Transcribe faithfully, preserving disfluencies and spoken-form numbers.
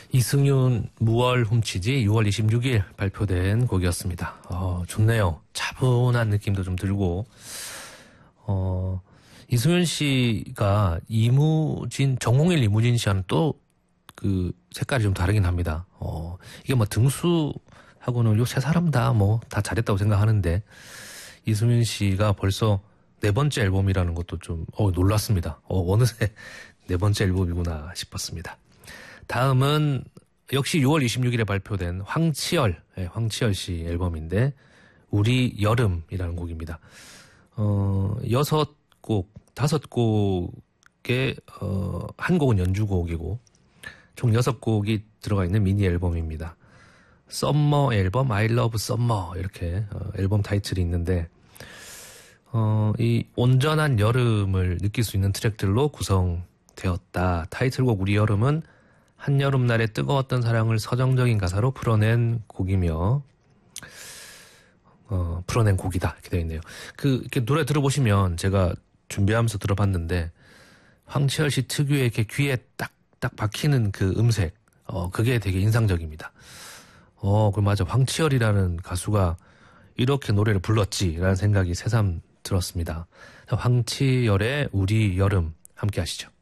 이승윤 무얼 훔치지 유월 이십육일 발표된 곡이었습니다. 어, 좋네요. 차분한 느낌도 좀 들고, 어, 이승윤 씨가 이무진, 정홍일 이무진 씨와는 또 그 색깔이 좀 다르긴 합니다. 어, 이게 뭐 등수하고는 요 세 사람 다 뭐 다 잘했다고 생각하는데, 이승윤 씨가 벌써 네 번째 앨범이라는 것도 좀, 어, 놀랐습니다. 어, 어느새 네 번째 앨범이구나 싶었습니다. 다음은 역시 유월 이십육일에 발표된 황치열, 네, 황치열 씨 앨범인데, 우리 여름이라는 곡입니다. 어, 여섯 곡, 다섯 곡의, 어, 한 곡은 연주곡이고, 총 여섯 곡이 들어가 있는 미니 앨범입니다. 썸머 앨범, I Love Summer, 이렇게, 어, 앨범 타이틀이 있는데, 어, 이 온전한 여름을 느낄 수 있는 트랙들로 구성되었다. 타이틀곡 우리 여름은 한여름날의 뜨거웠던 사랑을 서정적인 가사로 풀어낸 곡이며, 어, 풀어낸 곡이다. 이렇게 되어 있네요. 그, 이렇게 노래 들어보시면 제가 준비하면서 들어봤는데, 황치열 씨 특유의 이렇게 귀에 딱, 딱 박히는 그 음색, 어, 그게 되게 인상적입니다. 어, 그 맞아. 황치열이라는 가수가 이렇게 노래를 불렀지라는 생각이 새삼 들었습니다. 황치열의 우리 여름 함께 하시죠.